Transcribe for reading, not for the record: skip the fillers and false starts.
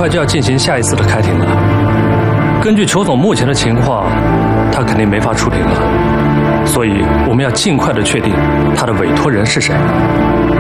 快就要进行下一次的开庭了。根据裘总目前的情况，他肯定没法出庭了，所以我们要尽快的确定他的委托人是谁。